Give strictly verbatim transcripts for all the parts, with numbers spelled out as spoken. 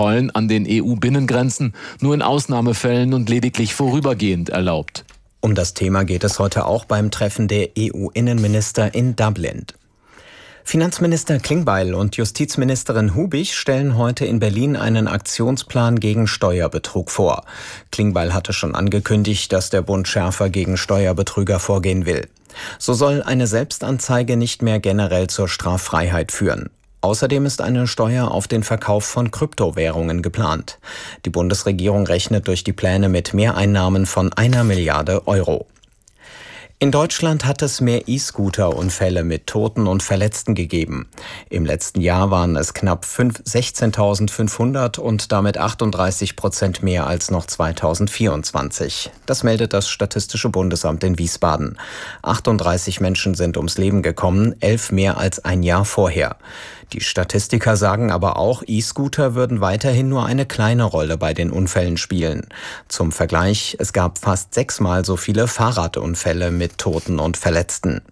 Kontrollen an den E U-Binnengrenzen nur in Ausnahmefällen und lediglich vorübergehend erlaubt. Um das Thema geht es heute auch beim Treffen der E U-Innenminister in Dublin. Finanzminister Klingbeil und Justizministerin Hubig stellen heute in Berlin einen Aktionsplan gegen Steuerbetrug vor. Klingbeil hatte schon angekündigt, dass der Bund schärfer gegen Steuerbetrüger vorgehen will. So soll eine Selbstanzeige nicht mehr generell zur Straffreiheit führen. Außerdem ist eine Steuer auf den Verkauf von Kryptowährungen geplant. Die Bundesregierung rechnet durch die Pläne mit Mehreinnahmen von einer Milliarde Euro. In Deutschland hat es mehr E-Scooter-Unfälle mit Toten und Verletzten gegeben. Im letzten Jahr waren es knapp sechzehntausendfünfhundert und damit achtunddreißig Prozent mehr als noch zweitausendvierundzwanzig. Das meldet das Statistische Bundesamt in Wiesbaden. achtunddreißig Menschen sind ums Leben gekommen, elf mehr als ein Jahr vorher. Die Statistiker sagen aber auch, E-Scooter würden weiterhin nur eine kleine Rolle bei den Unfällen spielen. Zum Vergleich, es gab fast sechsmal so viele Fahrradunfälle mit Toten und Verletzten.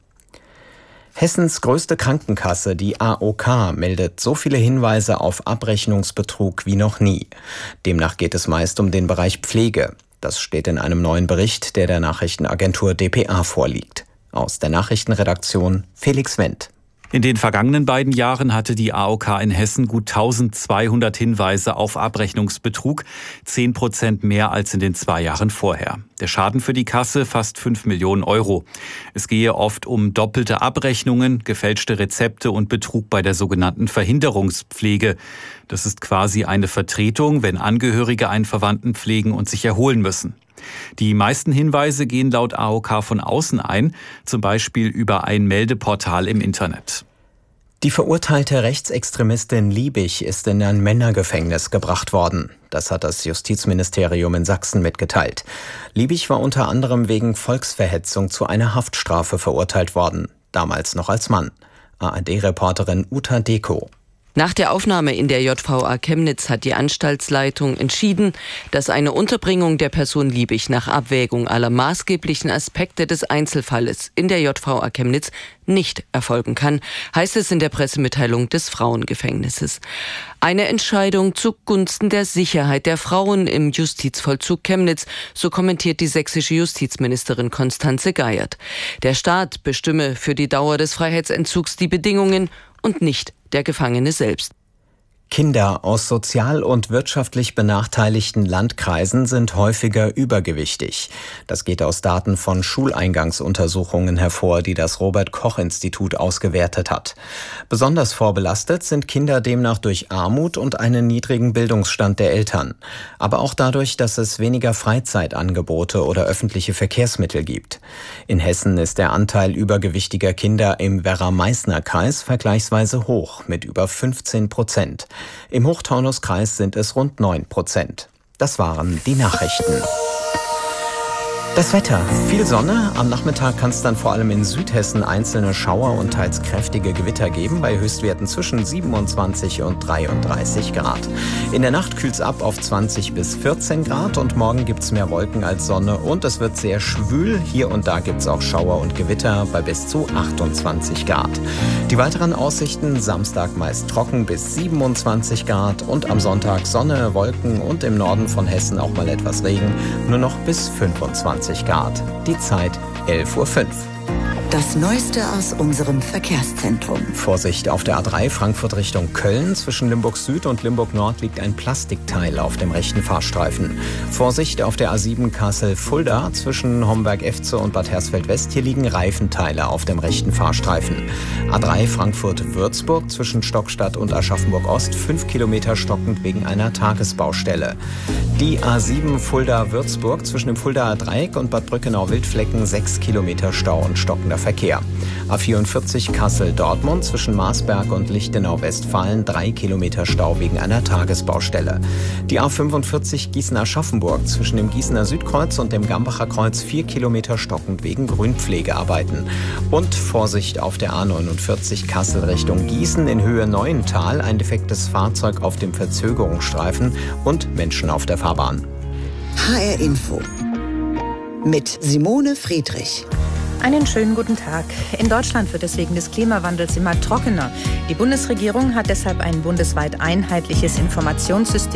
Hessens größte Krankenkasse, die A O K, meldet so viele Hinweise auf Abrechnungsbetrug wie noch nie. Demnach geht es meist um den Bereich Pflege. Das steht in einem neuen Bericht, der der Nachrichtenagentur d p a vorliegt. Aus der Nachrichtenredaktion Felix Wendt. In den vergangenen beiden Jahren hatte die A O K in Hessen gut eintausendzweihundert Hinweise auf Abrechnungsbetrug, zehn Prozent mehr als in den zwei Jahren vorher. Der Schaden für die Kasse fast fünf Millionen Euro. Es gehe oft um doppelte Abrechnungen, gefälschte Rezepte und Betrug bei der sogenannten Verhinderungspflege. Das ist quasi eine Vertretung, wenn Angehörige einen Verwandten pflegen und sich erholen müssen. Die meisten Hinweise gehen laut A O K von außen ein, zum Beispiel über ein Meldeportal im Internet. Die verurteilte Rechtsextremistin Liebig ist in ein Männergefängnis gebracht worden. Das hat das Justizministerium in Sachsen mitgeteilt. Liebig war unter anderem wegen Volksverhetzung zu einer Haftstrafe verurteilt worden, damals noch als Mann. A R D-Reporterin Uta Deko. Nach der Aufnahme in der J V A Chemnitz hat die Anstaltsleitung entschieden, dass eine Unterbringung der Person Liebig nach Abwägung aller maßgeblichen Aspekte des Einzelfalles in der J V A Chemnitz nicht erfolgen kann, heißt es in der Pressemitteilung des Frauengefängnisses. Eine Entscheidung zugunsten der Sicherheit der Frauen im Justizvollzug Chemnitz, so kommentiert die sächsische Justizministerin Constanze Geiert. Der Staat bestimme für die Dauer des Freiheitsentzugs die Bedingungen und nicht der Gefangene selbst. Kinder aus sozial und wirtschaftlich benachteiligten Landkreisen sind häufiger übergewichtig. Das geht aus Daten von Schuleingangsuntersuchungen hervor, die das Robert-Koch-Institut ausgewertet hat. Besonders vorbelastet sind Kinder demnach durch Armut und einen niedrigen Bildungsstand der Eltern. Aber auch dadurch, dass es weniger Freizeitangebote oder öffentliche Verkehrsmittel gibt. In Hessen ist der Anteil übergewichtiger Kinder im Werra-Meißner-Kreis vergleichsweise hoch, mit über fünfzehn Prozent. Im Hochtaunuskreis sind es rund neun Prozent. Das waren die Nachrichten. Das Wetter. Viel Sonne. Am Nachmittag kann es dann vor allem in Südhessen einzelne Schauer und teils kräftige Gewitter geben, bei Höchstwerten zwischen siebenundzwanzig und dreiunddreißig Grad. In der Nacht kühlt es ab auf zwanzig bis vierzehn Grad und morgen gibt es mehr Wolken als Sonne und es wird sehr schwül. Hier und da gibt es auch Schauer und Gewitter bei bis zu achtundzwanzig Grad. Die weiteren Aussichten: Samstag meist trocken bis siebenundzwanzig Grad und am Sonntag Sonne, Wolken und im Norden von Hessen auch mal etwas Regen, nur noch bis fünfundzwanzig Grad. Die Zeit elf Uhr fünf. Das Neueste aus unserem Verkehrszentrum. Vorsicht auf der A drei Frankfurt Richtung Köln. Zwischen Limburg Süd und Limburg Nord liegt ein Plastikteil auf dem rechten Fahrstreifen. Vorsicht auf der A sieben Kassel-Fulda. Zwischen Homberg-Efze und Bad Hersfeld-West. Hier liegen Reifenteile auf dem rechten Fahrstreifen. A drei Frankfurt-Würzburg. Zwischen Stockstadt und Aschaffenburg-Ost. Fünf Kilometer stockend wegen einer Tagesbaustelle. Die A sieben Fulda-Würzburg. Zwischen dem Fuldaer Dreieck und Bad Brückenau-Wildflecken. Sechs Kilometer Stau und stockender Verkehr. A vierundvierzig Kassel-Dortmund zwischen Marsberg und Lichtenau-Westfalen drei Kilometer Stau wegen einer Tagesbaustelle. Die A fünfundvierzig Gießen-Aschaffenburg zwischen dem Gießener Südkreuz und dem Gambacher Kreuz vier Kilometer stockend wegen Grünpflegearbeiten. Und Vorsicht auf der A neunundvierzig Kassel Richtung Gießen in Höhe Neuental, ein defektes Fahrzeug auf dem Verzögerungsstreifen und Menschen auf der Fahrbahn. H R Info mit Simone Friedrich. Einen schönen guten Tag. In Deutschland wird es wegen des Klimawandels immer trockener. Die Bundesregierung hat deshalb ein bundesweit einheitliches Informationssystem